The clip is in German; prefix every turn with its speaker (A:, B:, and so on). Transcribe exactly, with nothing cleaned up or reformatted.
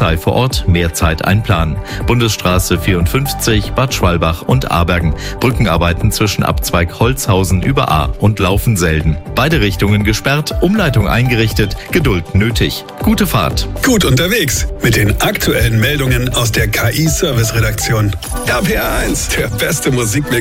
A: Polizei vor Ort, mehr Zeit einplanen. Bundesstraße vierundfünfzig, Bad Schwalbach und Abergen. Brückenarbeiten zwischen Abzweig Holzhausen über A und Laufenselden. Beide Richtungen gesperrt, Umleitung eingerichtet, Geduld nötig. Gute Fahrt.
B: Gut unterwegs mit den aktuellen Meldungen aus der K I-Service-Redaktion. R P R eins, der beste Musikmix